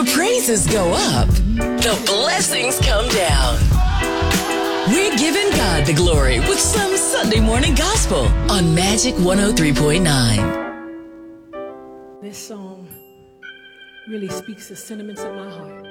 The praises go up. The blessings come down. We're giving God the glory with some Sunday morning gospel on Magic 103.9. This song really speaks the sentiments of my heart.